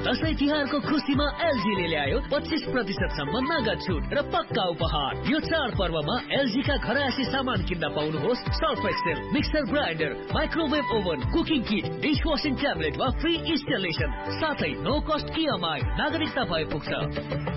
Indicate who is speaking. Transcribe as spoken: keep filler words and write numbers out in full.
Speaker 1: दशैं तिहारको खुसीमा एलजीले ल्यायो पच्चीस प्रतिशत सम्म नगद छुट र पक्का उपहार। यो चाड पर्वमा एलजी का घरायसी सामान किन्दा पाउनुहोस् Surf Excel, mixer grinder, microwave oven, cooking किट, डिश वाशिङ ट्याब्लेट वा फ्री इन्स्टलेसन, साथै नो कस्ट इएमआई। नागरिकता भए पुग्छ।